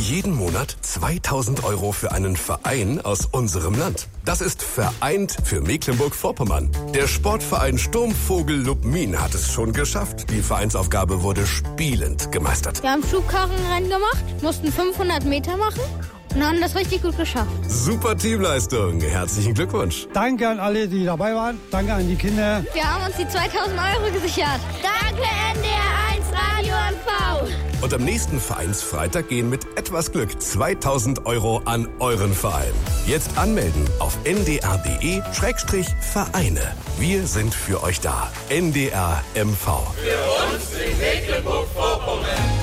Jeden Monat 2.000 € für einen Verein aus unserem Land. Das ist Vereint für Mecklenburg-Vorpommern. Der Sportverein Sturmvogel Lubmin hat es schon geschafft. Die Vereinsaufgabe wurde spielend gemeistert. Wir haben Schubkarrenrennen gemacht, mussten 500 Meter machen und haben das richtig gut geschafft. Super Teamleistung. Herzlichen Glückwunsch. Danke an alle, die dabei waren. Danke an die Kinder. Wir haben uns die 2.000 € gesichert. Danke NDR 1 Radio MV. Und am nächsten Vereinsfreitag gehen mit etwas Glück 2.000 € an euren Verein. Jetzt anmelden auf ndr.de/Vereine. Wir sind für euch da. NDR MV. Für uns in Mecklenburg-Vorpommern.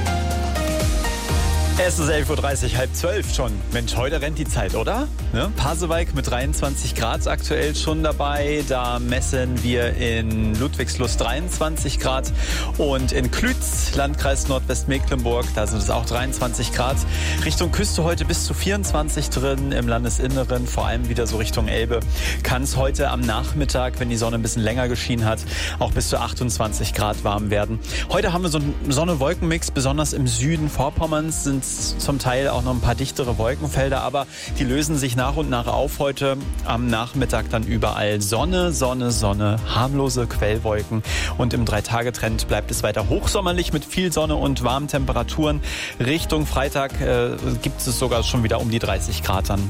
Es ist 11.30 Uhr, 11:30 schon. Mensch, heute rennt die Zeit, oder? Ne? Pasewalk mit 23 Grad aktuell schon dabei. Da messen wir in Ludwigslust 23 Grad. Und in Klütz, Landkreis Nordwestmecklenburg, da sind es auch 23 Grad. Richtung Küste heute bis zu 24 drin. Im Landesinneren, vor allem wieder so Richtung Elbe, kann es heute am Nachmittag, wenn die Sonne ein bisschen länger geschienen hat, auch bis zu 28 Grad warm werden. Heute haben wir so einen Sonne-Wolken-Mix, besonders im Süden Vorpommerns sind zum Teil auch noch ein paar dichtere Wolkenfelder, aber die lösen sich nach und nach auf. Heute am Nachmittag dann überall Sonne, Sonne, Sonne, harmlose Quellwolken und im 3-Tage-Trend bleibt es weiter hochsommerlich mit viel Sonne und warmen Temperaturen. Richtung Freitag gibt es sogar schon wieder um die 30 Grad dann.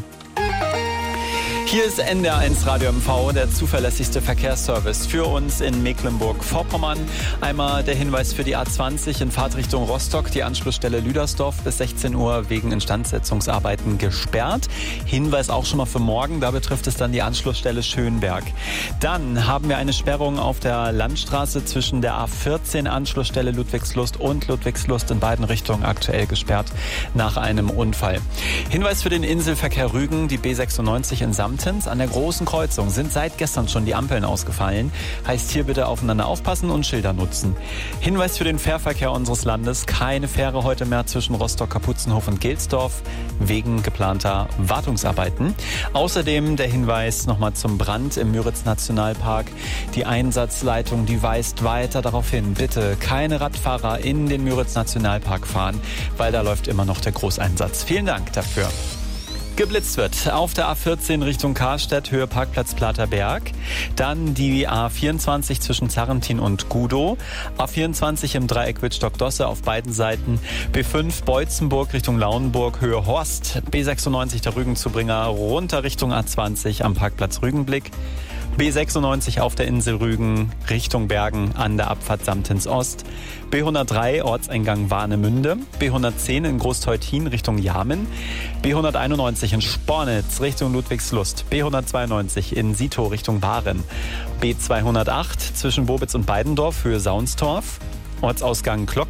Hier ist NDR 1 Radio MV, der zuverlässigste Verkehrsservice für uns in Mecklenburg-Vorpommern. Einmal der Hinweis für die A20 in Fahrtrichtung Rostock, die Anschlussstelle Lüdersdorf bis 16 Uhr wegen Instandsetzungsarbeiten gesperrt. Hinweis auch schon mal für morgen, da betrifft es dann die Anschlussstelle Schönberg. Dann haben wir eine Sperrung auf der Landstraße zwischen der A14 Anschlussstelle Ludwigslust und Ludwigslust in beiden Richtungen aktuell gesperrt nach einem Unfall. Hinweis für den Inselverkehr Rügen, die B96 in Samtens. An der großen Kreuzung sind seit gestern schon die Ampeln ausgefallen. Heißt hier bitte aufeinander aufpassen und Schilder nutzen. Hinweis für den Fährverkehr unseres Landes. Keine Fähre heute mehr zwischen Rostock-Kaputzenhof und Gelsdorf wegen geplanter Wartungsarbeiten. Außerdem der Hinweis nochmal zum Brand im Müritz-Nationalpark. Die Einsatzleitung, die weist weiter darauf hin, bitte keine Radfahrer in den Müritz-Nationalpark fahren, weil da läuft immer noch der Großeinsatz. Vielen Dank dafür. Geblitzt wird auf der A14 Richtung Karstedt, Höhe Parkplatz Platerberg. Dann die A24 zwischen Zarrentin und Gudow. A24 im Dreieck Wittstock-Dosse auf beiden Seiten. B5 Beutzenburg Richtung Lauenburg, Höhe Horst. B96 der Rügenzubringer runter Richtung A20 am Parkplatz Rügenblick. B96 auf der Insel Rügen Richtung Bergen an der Abfahrt Samtens Ost. B103 Ortseingang Warnemünde. B110 in Großteutin Richtung Jarmen. B191 in Spornitz Richtung Ludwigslust. B192 in Sito Richtung Waren. B208 zwischen Bobitz und Beidendorf Höhe Saunstorf. Ortsausgang Glock.